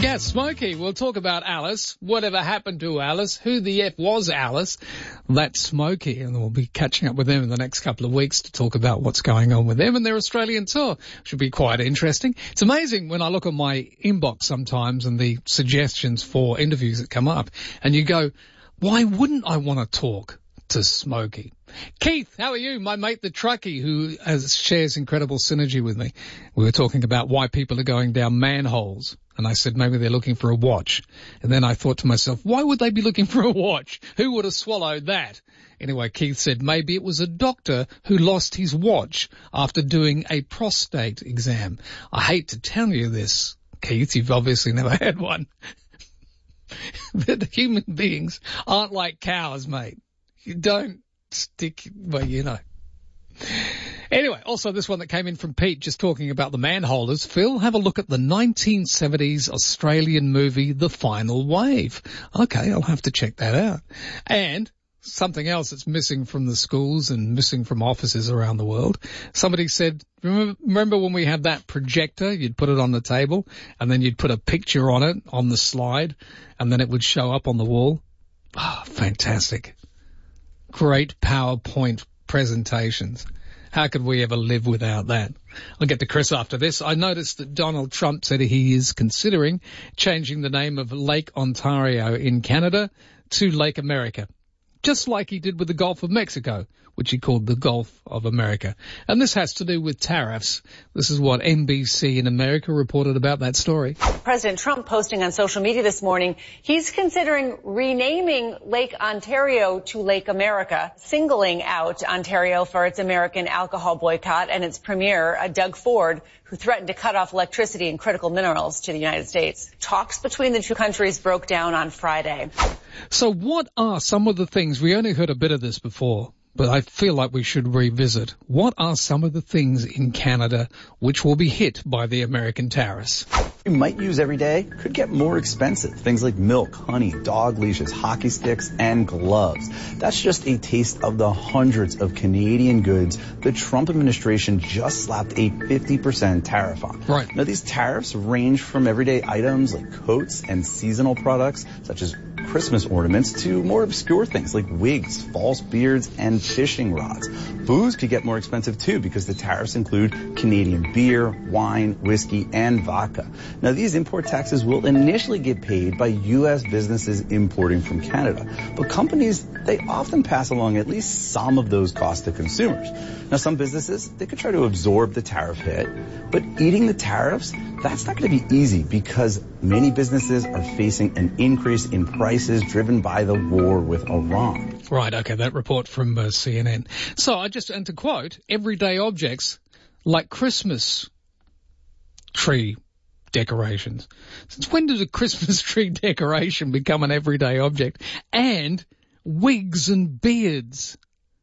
Yeah, Smokey. We'll talk about Alice, whatever happened to Alice, who the F was Alice. That's Smokey, and we'll be catching up with them in the next couple of weeks to talk about what's going on with them and their Australian tour. Should be quite interesting. It's amazing when I look at my inbox sometimes and the suggestions for interviews that come up, and you go, why wouldn't I want to talk to Smokey? Keith, how are you? My mate, the truckie, who shares incredible synergy with me. We were talking about why people are going down manholes. And I said, maybe they're looking for a watch. And then I thought to myself, why would they be looking for a watch? Who would have swallowed that? Anyway, Keith said maybe it was a doctor who lost his watch after doing a prostate exam. I hate to tell you this, Keith, you've obviously never had one. But human beings aren't like cows, mate. You don't stick, well, you know. Anyway, also this one that came in from Pete just talking about the manholders. Phil, have a look at the 1970s Australian movie, The Final Wave. Okay, I'll have to check that out. And something else that's missing from the schools and missing from offices around the world. Somebody said, remember when we had that projector? You'd put it on the table and then you'd put a picture on it on the slide and then it would show up on the wall. Ah, fantastic. Great PowerPoint presentations. How could we ever live without that? I'll get to Chris after this. I noticed that Donald Trump said he is considering changing the name of Lake Ontario in Canada to Lake America, just like he did with the Gulf of Mexico, which he called the Gulf of America. And this has to do with tariffs. This is what NBC in America reported about that story. President Trump posting on social media this morning, he's considering renaming Lake Ontario to Lake America, singling out Ontario for its American alcohol boycott and its premier, Doug Ford, who threatened to cut off electricity and critical minerals to the United States. Talks between the two countries broke down on Friday. So what are some of the things, we only heard a bit of this before, but I feel like we should revisit. What are some of the things in Canada which will be hit by the American tariffs? You might use every day could get more expensive. Things like milk, honey, dog leashes, hockey sticks, and gloves. That's just a taste of the hundreds of Canadian goods the Trump administration just slapped a 50% tariff on. Right. Now, these tariffs range from everyday items like coats and seasonal products, such as Christmas ornaments, to more obscure things like wigs, false beards, and fishing rods. Booze could get more expensive too because the tariffs include Canadian beer, wine, whiskey, and vodka. Now, these import taxes will initially get paid by U.S. businesses importing from Canada, but companies, they often pass along at least some of those costs to consumers. Now, some businesses, they could try to absorb the tariff hit, but eating the tariffs, that's not going to be easy because many businesses are facing an increase in prices driven by the war with Iran. Right, okay, that report from CNN. So and to quote, everyday objects like Christmas tree decorations. Since when did a Christmas tree decoration become an everyday object? And wigs and beards.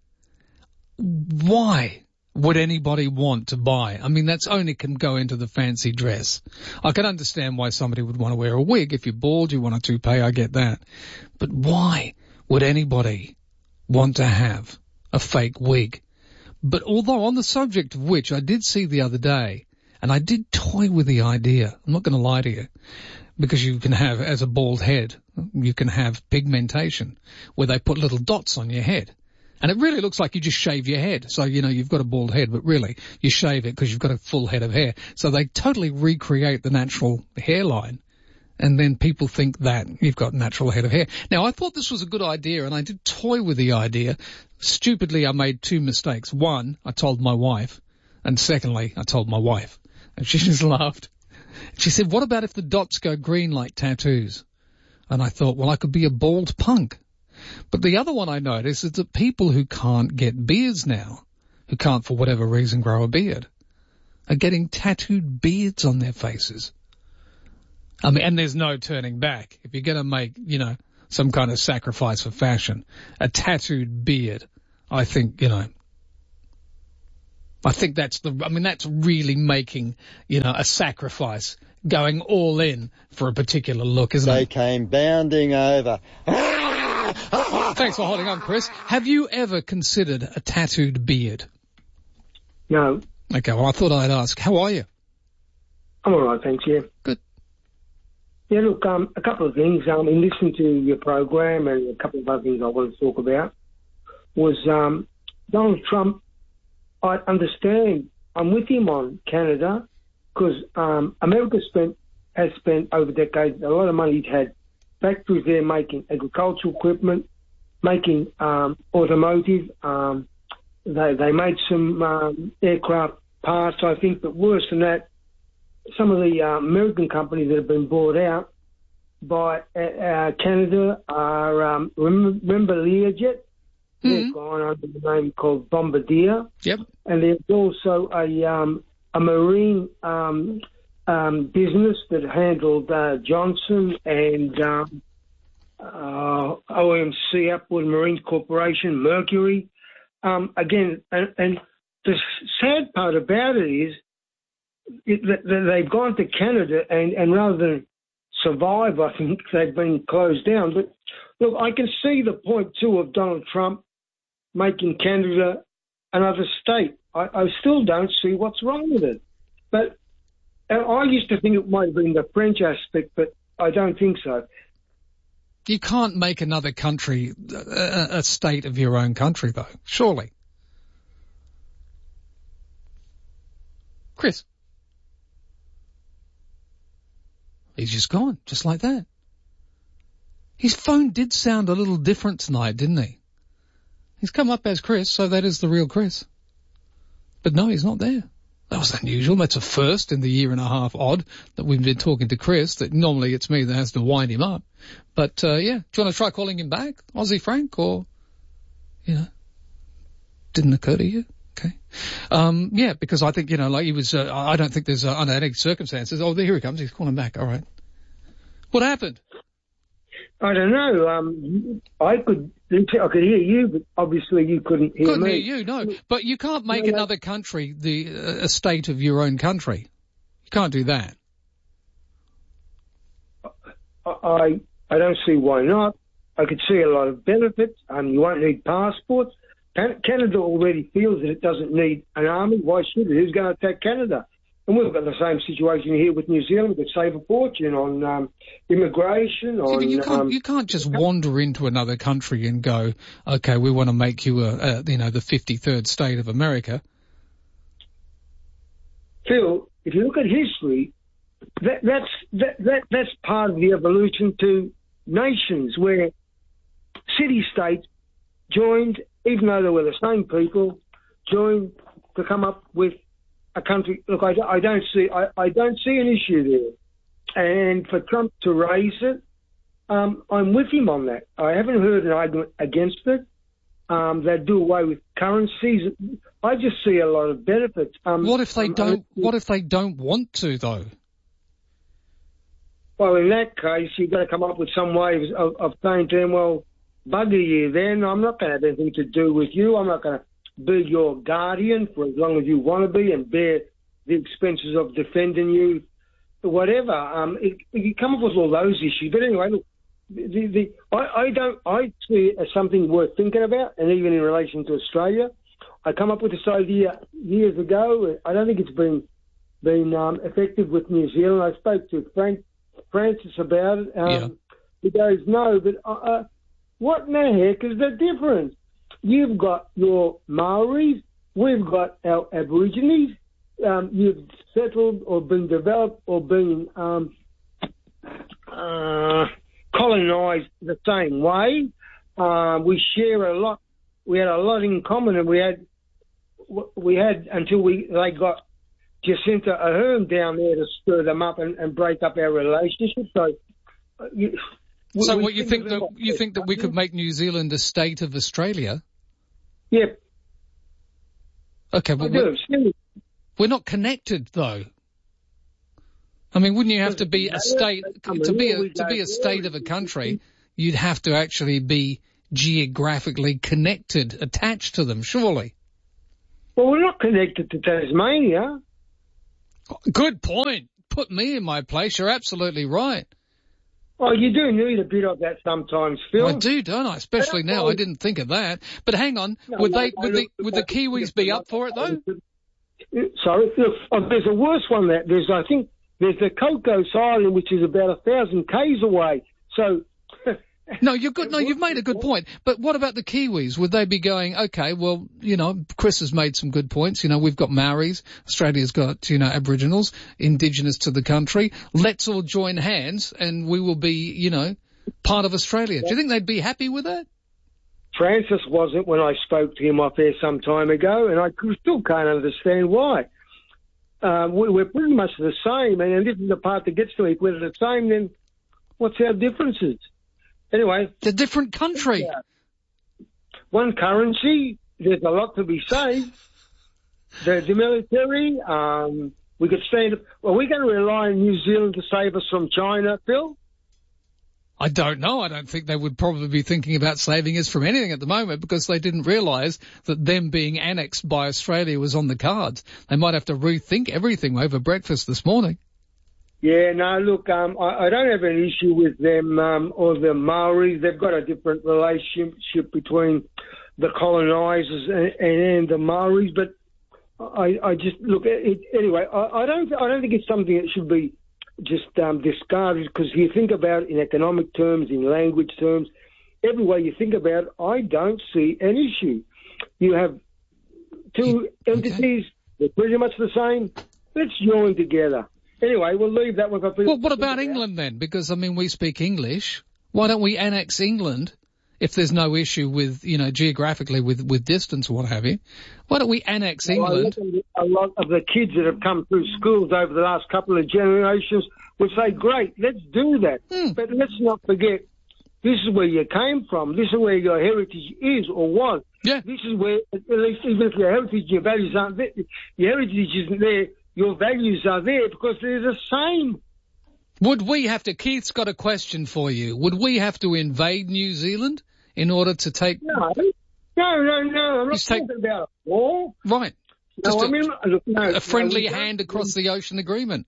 Why would anybody want to buy? I mean, that's only can go into the fancy dress. I can understand why somebody would want to wear a wig. If you're bald, you want a toupee, I get that. But why would anybody want to have a fake wig? But although on the subject of which I did see the other day, and I did toy with the idea, I'm not going to lie to you, because you can have, as a bald head, you can have pigmentation where they put little dots on your head. And it really looks like you just shave your head. So, you know, you've got a bald head, but really you shave it because you've got a full head of hair. So they totally recreate the natural hairline. And then people think that you've got natural head of hair. Now, I thought this was a good idea, and I did toy with the idea. Stupidly, I made two mistakes. One, I told my wife. And secondly, I told my wife. And she just laughed. She said, what about if the dots go green like tattoos? And I thought, well, I could be a bald punk. But the other one I noticed is that people who can't get beards now, who can't for whatever reason grow a beard, are getting tattooed beards on their faces. I mean, and there's no turning back. If you're going to make, you know, some kind of sacrifice for fashion, a tattooed beard, I think, you know, I think that's really making, you know, a sacrifice, going all in for a particular look, isn't it? They came bounding over. Thanks for holding on, Chris. Have you ever considered a tattooed beard? No. Okay, well, I thought I'd ask. How are you? I'm all right, thanks, yeah. Good. Yeah, look, a couple of things. In listening to your program and a couple of other things I wanted to talk about was Donald Trump. I understand. I'm with him on Canada because America has spent over decades a lot of money. It had factories there making agricultural equipment, making automotive. They made some aircraft parts, I think, but worse than that, some of the American companies that have been bought out by Canada are, remember Learjet? They're gone under the name called Bombardier. Yep. And there's also a marine business that handled Johnson and OMC, Upward Marine Corporation, Mercury. Again, and the sad part about it is they've gone to Canada and rather than survive, I think they've been closed down. But look, I can see the point too of Donald Trump making Canada another state. I still don't see what's wrong with it. But I used to think it might have been the French aspect, but I don't think so. You can't make another country a state of your own country, though, surely. Chris. He's just gone, just like that. His phone did sound a little different tonight, didn't he? He's come up as Chris, so that is the real Chris. But no, he's not there. That was unusual. That's a first in the year and a half odd that we've been talking to Chris, that normally it's me that has to wind him up. But, yeah, do you want to try calling him back, Aussie Frank, or, didn't occur to you? Okay. Yeah, because I think, like he was, I don't think there's under any circumstances. Oh, here he comes. He's calling back. All right. What happened? I don't know. I could hear you, but obviously you couldn't hear me. Couldn't hear you, no. But you can't make another country a state of your own country. You can't do that. I don't see why not. I could see a lot of benefits. You won't need passports. Canada already feels that it doesn't need an army. Why should it? Who's going to attack Canada? And we've got the same situation here with New Zealand. We could save a fortune on immigration. You can't just wander into another country and go, okay, we want to make you the 53rd state of America. Phil, if you look at history, that's part of the evolution to nations where city-states joined, even though they were the same people, joined to come up with a country. Look, I don't see an issue there, and for Trump to raise it, I'm with him on that. I haven't heard an argument against it. They do away with currencies. I just see a lot of benefits. What if they don't? What if they don't want to, though? Well, in that case, you've got to come up with some ways of saying to them, well, bugger you then. I'm not going to have anything to do with you. I'm not going to be your guardian for as long as you want to be and bear the expenses of defending you, whatever. You come up with all those issues. But anyway, look, I see it as something worth thinking about, and even in relation to Australia. I come up with this idea years ago. I don't think it's been effective with New Zealand. I spoke to Francis about it. He goes, no, but what in the heck is the difference? You've got your Maoris, we've got our Aborigines. You've settled or been developed or been colonised the same way. We share a lot. We had a lot in common, and we had until they got Jacinta Ardern down there to stir them up and break up our relationship. So what you think that we could make New Zealand a state of Australia? Yep. Okay, but we're not connected, though. I mean, wouldn't you have to be a state to be a state of a country? You'd have to actually be geographically connected, attached to them, surely. Well, we're not connected to Tasmania. Good point. Put me in my place. You're absolutely right. Well, you do need a bit of that sometimes, Phil. I do, don't I? Especially now. I didn't think of that. But hang on, would the Kiwis be up for it though? Sorry, look, there's a worse one. There's, I think, There's the Cocos Island, which is about 1,000 k's away. So. No, you're good. No, you've made a good point. But what about the Kiwis? Would they be going, okay, well, you know, Chris has made some good points. You know, we've got Maoris. Australia's got, you know, Aboriginals, indigenous to the country. Let's all join hands and we will be, you know, part of Australia. Do you think they'd be happy with that? Francis wasn't when I spoke to him off there some time ago, and I still can't understand why. We're pretty much the same, and this is the part that gets to me. If we're the same, then what's our differences? Anyway. It's a different country. One currency. There's a lot to be saved. The military, we could stand. Are we going to rely on New Zealand to save us from China, Phil? I don't know. I don't think they would probably be thinking about saving us from anything at the moment because they didn't realise that them being annexed by Australia was on the cards. They might have to rethink everything over breakfast this morning. Yeah, no, look, I don't have an issue with them or the Maoris. They've got a different relationship between the colonisers and the Maoris, but I just look at it anyway. I don't think it's something that should be just discarded, because you think about it in economic terms, in language terms, every way you think about it, I don't see an issue. You have two entities, they're pretty much the same. Let's join together. Anyway, we'll leave that one for people. Well, what about England then? Because, I mean, we speak English. Why don't we annex England if there's no issue with, you know, geographically with distance or what have you? Why don't we annex England? A lot of the kids that have come through schools over the last couple of generations would say, great, let's do that. But let's not forget, this is where you came from. This is where your heritage is or was. Yeah. This is where, at least even if your heritage, your values aren't there, your heritage isn't there, your values are there because they're the same. Would we have to, Keith's got a question for you. Would we have to invade New Zealand in order to take... No. I'm not talking about a war. Right. No, just a friendly hand across the ocean agreement.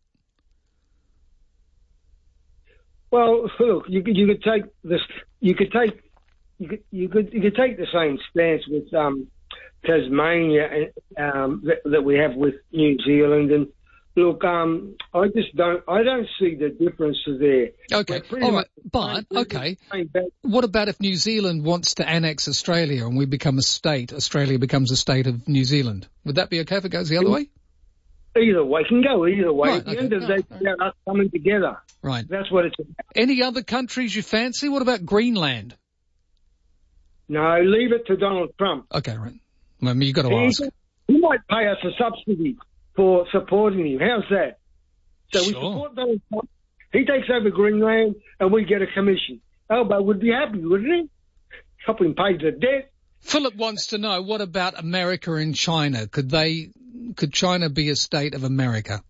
Well, look, you could take this. You could take the same stance with Tasmania that we have with New Zealand, and look, I don't see the differences there. Okay, all right, but okay. What about if New Zealand wants to annex Australia and we become a state? Australia becomes a state of New Zealand. Would that be okay if it goes the other way? Either way, can go either way. Right, At the end of the day, it's about us coming together. Right. That's what it's about. Any other countries you fancy? What about Greenland? No, leave it to Donald Trump. Okay, right. Well, you've got to ask. He might pay us a subsidy for supporting him. How's that? So Sure. we support Donald Trump. He takes over Greenland and we get a commission. Albo would be happy, wouldn't he? Help him pay the debt. Philip wants to know, what about America and China? Could China be a state of America?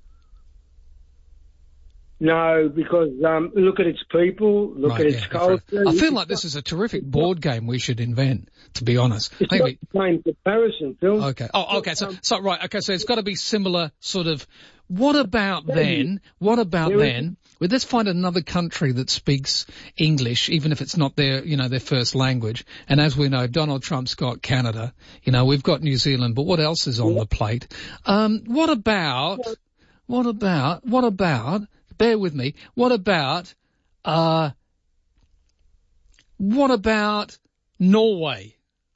No, because look at its people, look at its culture. I feel like this is a terrific board game we should invent, to be honest. It's not the same comparison, Phil. Okay. Oh, okay. So right. Okay. So it's got to be similar sort of. What about then? Well, let's find another country that speaks English, even if it's not their first language. And as we know, Donald Trump's got Canada. You know, we've got New Zealand, but what else is on the plate? What about? Bear with me. What about Norway?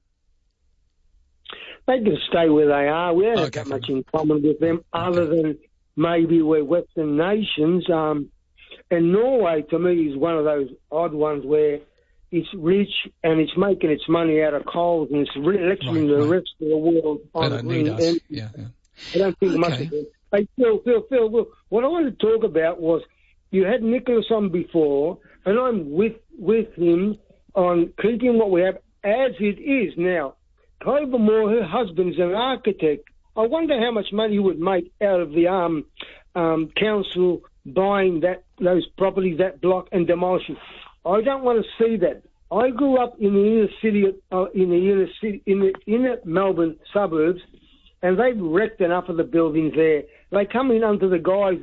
They can stay where they are. We don't have that much in common with them, other than maybe we're Western nations. And Norway, to me, is one of those odd ones where it's rich and it's making its money out of coal, and it's lecturing the rest of the world on they don't need us. Yeah. I don't think much of it. Hey, Phil, what I wanted to talk about was, you had Nicholas on before, and I'm with him on keeping what we have as it is now. Clover Moore, her husband's an architect. I wonder how much money he would make out of the council buying those properties, that block, and demolishing. I don't want to see that. I grew up in the inner Melbourne suburbs, and they've wrecked enough of the buildings there. They come in under the guise